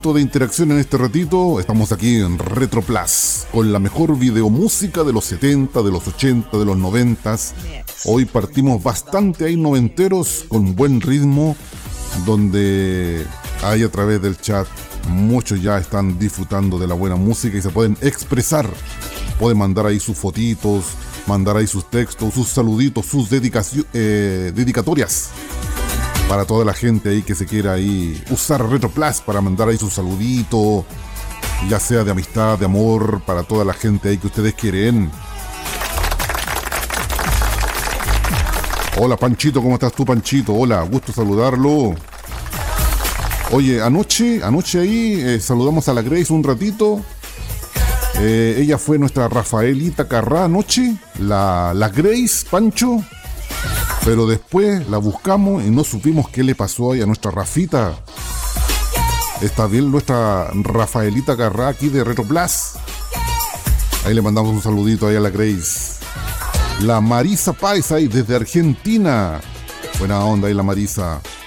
De interacción en este ratito, estamos aquí en Retro Plus con la mejor videomúsica de los 70, de los 80, de los 90. Hoy partimos bastante ahí noventeros con buen ritmo, donde hay a través del chat muchos ya están disfrutando de la buena música y se pueden expresar. Pueden mandar ahí sus fotitos, mandar ahí sus textos, sus saluditos, sus dedicatorias. Para toda la gente ahí que se quiera ahí usar Retro Plus para mandar ahí su saludito, ya sea de amistad, de amor, para toda la gente ahí que ustedes quieren. Hola Panchito, ¿cómo estás tú, Panchito? Hola, gusto saludarlo. Oye, anoche ahí saludamos a la Grace un ratito. Ella fue nuestra Rafaelita Carrá anoche, la Grace, Pancho. Pero después la buscamos y no supimos qué le pasó ahí a nuestra Rafita. Está bien nuestra Rafaelita Carrá aquí de Retro Plus. Ahí le mandamos un saludito ahí a la Grace. La Marisa Páez ahí desde Argentina. Buena onda ahí la Marisa.